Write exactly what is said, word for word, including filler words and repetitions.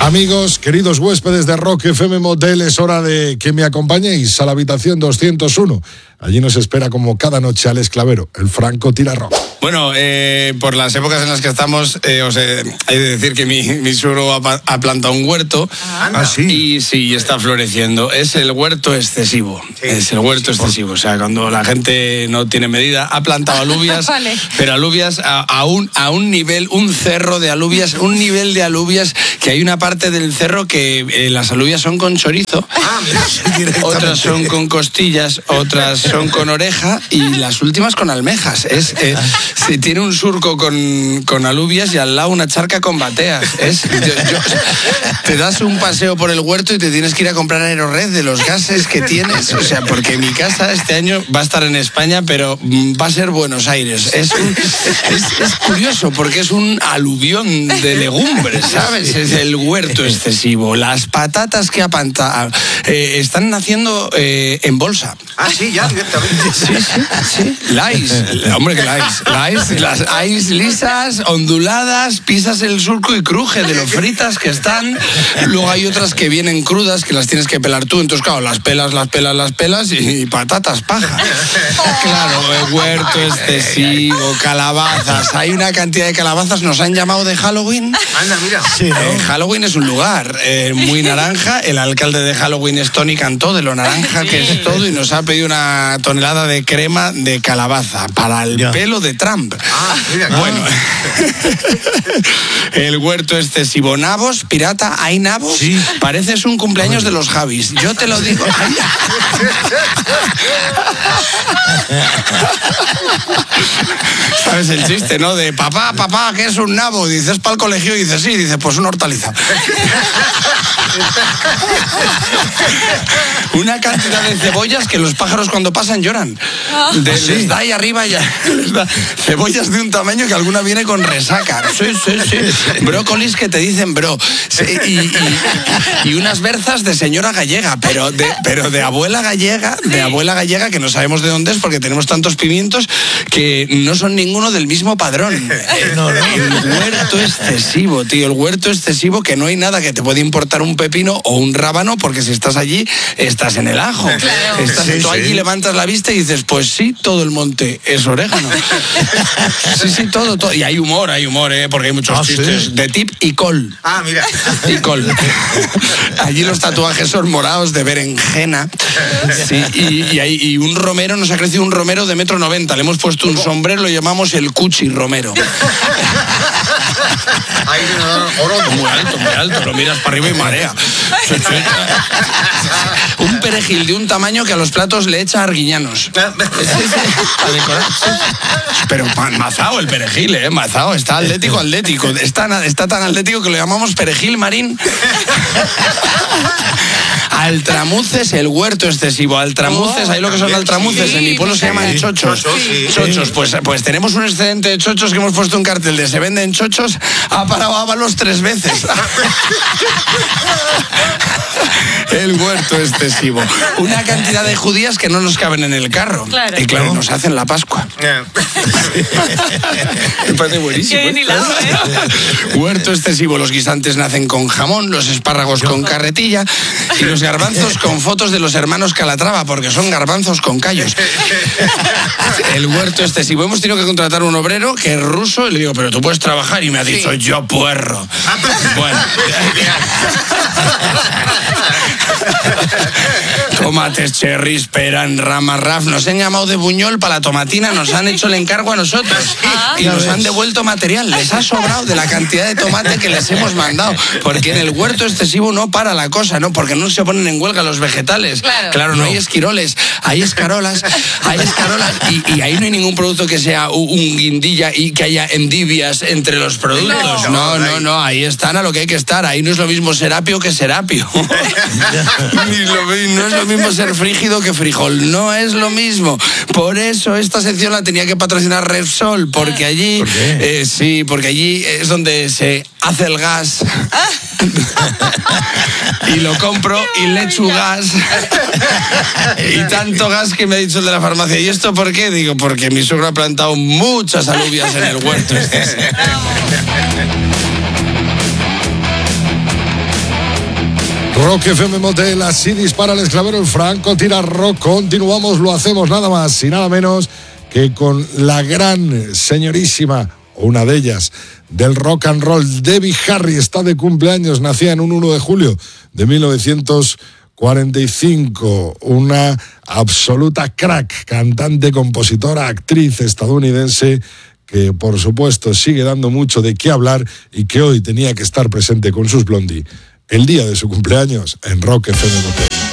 Amigos, queridos huéspedes de Rock F M Motel, es hora de que me acompañéis a la habitación doscientos uno. Allí nos espera como cada noche Alex Clavero, el Franco Tirarro. Bueno, eh, por las épocas en las que estamos, eh, os he, he de decir que mi, mi suegro ha, ha plantado un huerto. Ah, sí. Y sí, está floreciendo. Es el huerto excesivo. Sí. Es el huerto excesivo. O sea, cuando la gente no tiene medida, ha plantado alubias, vale. Pero alubias a, a, un, a un nivel, un cerro de alubias, un nivel de alubias que hay una parte del cerro que eh, las alubias son con chorizo, ah, mira, otras son con costillas, otras son con oreja y las últimas con almejas. Es... Eh, Sí, tiene un surco con, con alubias y al lado una charca con bateas. Es, yo, yo, te das un paseo por el huerto y te tienes que ir a comprar Aerored de los gases que tienes. O sea, porque mi casa este año va a estar en España, pero va a ser Buenos Aires. Es, un, es, es curioso porque es un aluvión de legumbres, ¿sabes? Es el huerto excesivo. Las patatas que apanta, eh, están naciendo eh, en bolsa. Ah, sí, ya directamente. Sí, sí, sí. Lais, hombre, que lais. Lais, las lais lisas, onduladas, pisas el surco y cruje de lo fritas que están. Luego hay otras que vienen crudas que las tienes que pelar tú. Entonces, claro, las pelas, las pelas, las pelas y, y patatas paja. Claro, huerto excesivo, calabazas. Hay una cantidad de calabazas. Nos han llamado de Halloween. Anda, mira. Sí, ¿no? eh, Halloween es un lugar eh, muy naranja. El alcalde de Halloween es Tony Cantó, de lo naranja que es todo, y nos ha pedido una tonelada de crema de calabaza para el ya. pelo de Trump. Ah, mira, bueno, el huerto excesivo. Nabos, pirata, ¿hay nabos? Sí. Pareces un cumpleaños de los Javis. Yo te lo digo. ¿Sabes el chiste, no? De papá, papá, ¿qué es un nabo? Dices para el colegio y dices sí, dices pues una hortaliza. Una cantidad de cebollas que los pájaros cuando pasan lloran. De, ¿sí? Les da ahí arriba ya. Les da cebollas de un tamaño que alguna viene con resaca. Sí, sí, sí. Brócolis que te dicen bro. Sí, y, y, y unas berzas de señora gallega, pero de, pero de abuela gallega, de abuela gallega que no sabemos de dónde es porque tenemos tantos pimientos que no son ninguno del mismo padrón. No, no. El huerto excesivo, tío. El huerto excesivo que no hay nada que te puede importar un pepino o un rábano porque si estás allí, estás en el ajo. Claro. Estás, sí, tú allí sí. Levantas la vista y dices, pues sí, todo el monte es orégano. Sí, sí, todo, todo. Y hay humor, hay humor, ¿eh? Porque hay muchos ah, chistes ¿sí? de tip y col. Ah, mira. Y col. Allí los tatuajes son morados de berenjena. Sí, y, y, hay, y un romero, nos ha crecido un romero de metro noventa. Le hemos puesto un sombrero, lo llamamos el Cuchi Romero. Ahí muy alto, muy alto, lo miras para arriba y marea. Un perejil de un tamaño que a los platos le echa arguiñanos. Pero mazao el perejil, eh, mazao, está atlético, atlético. Está, está tan atlético que lo llamamos perejil marín. Altramuces, el huerto excesivo. Altramuces, ahí lo que son altramuces, sí, en mi pueblo se llaman chochos. Sí. Chochos, pues, pues tenemos un excedente de chochos que hemos puesto un cartel de se venden chochos, ha parado Ábalos tres veces. El huerto excesivo. Una cantidad de judías que no nos caben en el carro. Claro. Y claro, ¿no? Nos hacen la Pascua. Me parece buenísimo. Qué hilado, ¿eh? Huerto excesivo. Los guisantes nacen con jamón, los espárragos con carretilla y los garbanzos con fotos de los hermanos Calatrava, porque son garbanzos con callos. El huerto excesivo. Hemos tenido que contratar un obrero que es ruso y le digo, pero tú puedes trabajar, y me ha dicho, sí. Yo puerro. Bueno. Tomates, cherries, pera, rama, raf. Nos han llamado de Buñol para la tomatina, nos han hecho el encargo a nosotros y nos han devuelto material. Les ha sobrado de la cantidad de tomate que les hemos mandado, porque en el huerto excesivo no para la cosa, ¿no? Porque no se ponen en huelga los vegetales. Claro, claro no, no hay esquiroles, hay escarolas, hay escarolas y, y ahí no hay ningún producto que sea un guindilla y que haya endivias entre los productos. No, no, no, no, ahí están a lo que hay que estar. Ahí no es lo mismo serapio que serapio. Ni lo, no es lo mismo ser frígido que frijol, no es lo mismo. Por eso esta sección la tenía que patrocinar Repsol, porque allí, ¿por qué? Eh, sí, porque allí es donde se hace el gas. Y lo compro y le echo gas. Y tanto gas que me ha dicho el de la farmacia. ¿Y esto por qué? Digo, porque mi suegro ha plantado muchas alubias en el huerto. Rock F M Motel, así dispara el esclavero, el Franco tira rock. Continuamos, lo hacemos nada más y nada menos que con la gran señorísima, o una de ellas, del rock and roll. Debbie Harry está de cumpleaños, nacía en un uno de julio de mil novecientos cuarenta y cinco, una absoluta crack, cantante, compositora, actriz estadounidense que por supuesto sigue dando mucho de qué hablar y que hoy tenía que estar presente con sus Blondie el día de su cumpleaños en Rock F M Motel.